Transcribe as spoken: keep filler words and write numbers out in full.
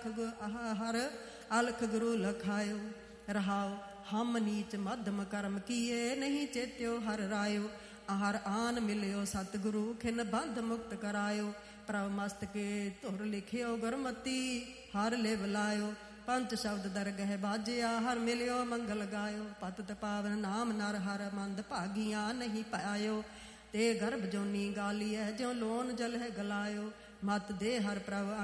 ਅਲਖ ਗੁ ਆਹ ਹਰ ਅਲਖ ਗੁਰੂ ਲਖਾਇਓ। ਰਹਾਉ ਹਮ ਨੀਚ ਮਧਮ ਕਰਮ ਕੀਏ, ਨਹੀਂ ਚੇਤਿਓ ਹਰ ਰਾਇਓ। ਹਰ ਆਨ ਮਿਲਿਓ ਸਤਿਗੁਰੂ, ਖਿਨ ਬੰਧ ਮੁਕਤ ਕਰਾਇਓ। ਪ੍ਰਭ ਮਸਤਕੇ ਧੁਰ ਲਿਖਿਓ ਗੁਰਮਤੀ, ਹਰ ਲਿਵ ਲਾਇਓ। ਪੰਚ ਸ਼ਬਦ ਦਰਗਹਿ ਬਾਜਿਆ, ਹਰ ਮਿਲਿਓ ਮੰਗਲ ਗਾਇਓ। ਪਤਿਤ ਪਾਵਨ ਨਾਮ ਨਰ ਹਰ, ਮੰਦ ਭਾਗੀਆਂ ਨਹੀਂ ਪਾਇਓ। ਤੇ ਗਰਭ ਜੋਨੀ ਗਾਲੀਐ, ਜਿਉ ਲੋਨ ਜਲਹਿ ਗਲਾਇਓ। ਮਤ ਦੇ ਹਰ ਪ੍ਰਭ